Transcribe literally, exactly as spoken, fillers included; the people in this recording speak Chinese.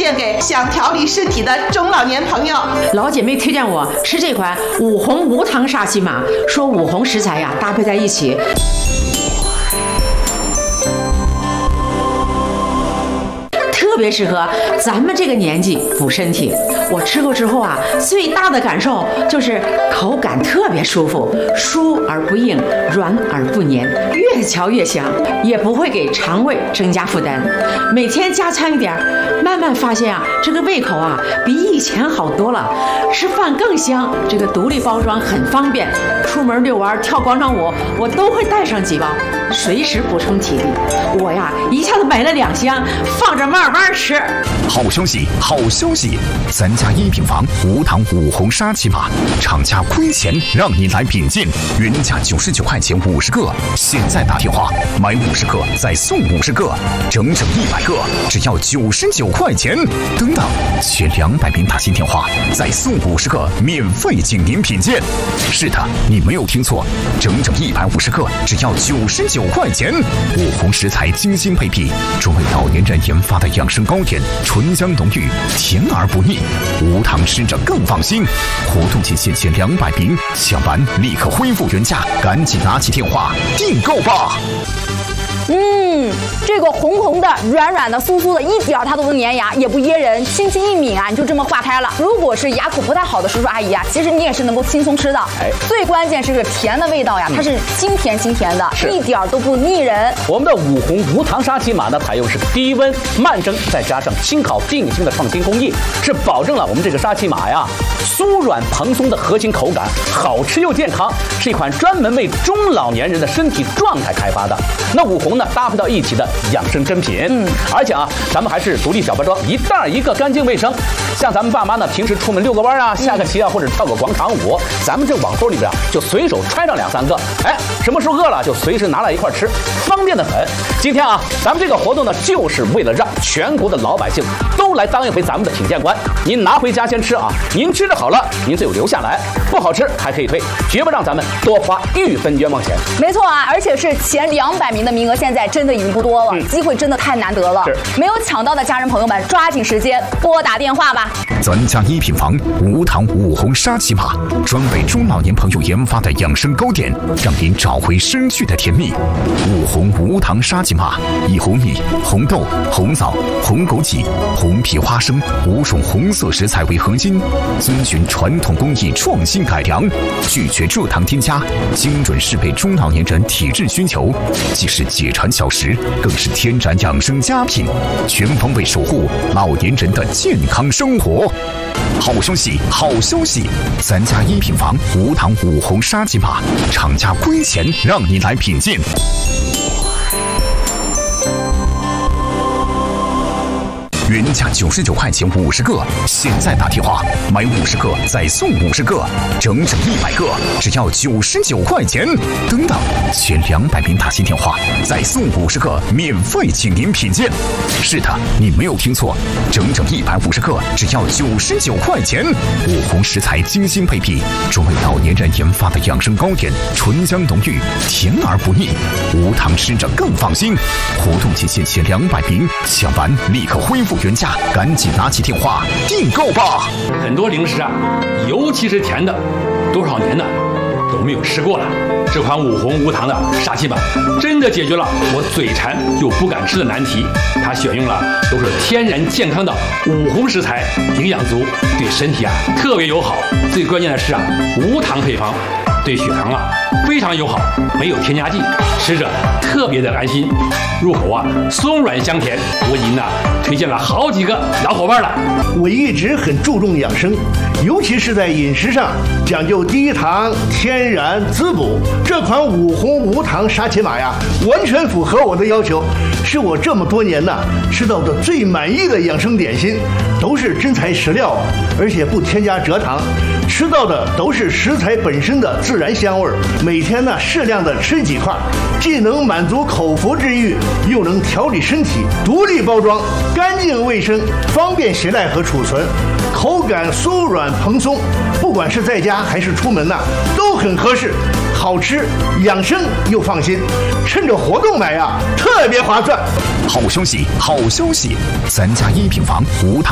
荐给想调理身体的中老年朋友。 老姐妹推荐我吃这款五红无糖沙琪玛，说五红食材呀搭配在一起，特别适合咱们这个年纪补身体。我吃过之后啊，最大的感受就是口感特别舒服，酥而不硬，软而不黏，越嚼越香，也不会给肠胃增加负担。每天加餐一点，慢慢发现啊，这个胃口啊比以前好多了，吃饭更香。这个独立包装很方便，出门遛弯、跳广场舞，我都会带上几包，随时补充体力。我呀，一下子买了两箱，放着慢慢吃。 好消息，好消息！咱家一品房无糖五红沙琪玛，厂家亏钱让你来品鉴，原价九十九块钱五十个，现在打电话买五十个再送五十个，整整一百个，只要九十九块钱。等等，前两百名打进电话再送五十个免费请您品鉴。是的，你没有听错，整整一百五十个，只要九十九块钱。五红食材精心配比，专为老年人研发的养生糕点，醇香浓郁，甜而不腻，无糖吃着更放心。活动期限前两百名，抢完立刻恢复原价，赶紧拿起电话订购吧。 嗯，这个红红的、软软的、酥酥的，一点它都不粘牙，也不噎人，轻轻一抿啊，你就这么化开了。如果是牙口不太好的叔叔阿姨啊，其实你也是能够轻松吃的。哎，最关键是这个甜的味道呀，它是清甜清甜的，一点都不腻人。 我们的五红无糖沙琪玛呢，采用是低温慢蒸，再加上轻烤定型的创新工艺，是保证了我们这个沙琪玛呀酥软蓬松的核心口感，好吃又健康，是一款专门为中老年人的身体状态开发的。那五红呢搭配到一起的养生珍品，嗯，而且啊，咱们还是独立小包装，一袋一个，干净卫生。像咱们爸妈呢，平时出门遛个弯啊，下个棋啊，或者跳个广场舞，咱们这网兜里边啊，就随手揣上两三个，哎，什么时候饿了就随时拿来一块吃，方便的很。今天啊，咱们这个活动呢，就是为了让全国的老百姓都来当一回咱们的品鉴官。您拿回家先吃啊，您吃的好了，您就留下来；不好吃还可以退，绝不让咱们多花一分冤枉钱。 没错啊，而且是前两百名的名额，现在真的已经不多了，嗯、机会真的太难得了。是，没有抢到的家人朋友们，抓紧时间拨打电话吧。 咱家一品房无糖五红沙琪玛，专为中老年朋友研发的养生糕点，让您找回失去的甜蜜。五红无糖沙琪玛，以红米、红豆、红枣、红枸杞、红皮花生五种红色食材为核心，遵循传统工艺创新改良，拒绝蔗糖添加，精准适配中老年人体质需求，既是解馋小食，更是天然养生佳品，全方位守护老年人的健康生活。好消息，好消息！咱家一品房无糖五红沙琪玛，厂家亏钱让你来品鉴。原价九十九块钱五十个，现在打电话买五十个再送五十个，整整一百个，只要九十九块钱。等等，前两百名打进电话再送五十个免费请您品鉴。是的，你没有听错，整整一百五十个，只要九十九块钱。五红食材精心配比，专为老年人研发的养生糕点，醇香浓郁，甜而不腻，无糖吃着更放心。活动期限前两百名，抢完立刻恢复原价，赶紧拿起电话订购吧。 很多零食啊，尤其是甜的，多少年呢都没有吃过了。这款五红无糖的沙琪玛真的解决了我嘴馋又不敢吃的难题。它选用了都是天然健康的五红食材，营养足，对身体啊特别友好。最关键的是啊，无糖配方，对血糖啊非常友好，没有添加剂，吃着特别的安心。入口啊松软香甜，我已经呢推荐了好几个老伙伴了。 我一直很注重养生，尤其是在饮食上讲究低糖、天然、滋补。这款五红无糖沙琪玛呀，完全符合我的要求，是我这么多年呢吃到的最满意的养生点心，都是真材实料，而且不添加蔗糖，吃到的都是食材本身的自然香味儿。每天呢适量的吃几块，既能满足口腹之欲，又能调理身体。独立包装，干净卫生，方便携带和储存，口感酥软蓬松，不管是在家还是出门呐、啊，都很合适。好吃、养生又放心，趁着活动买呀，特别划算。 好消息，好消息！咱家一品房无糖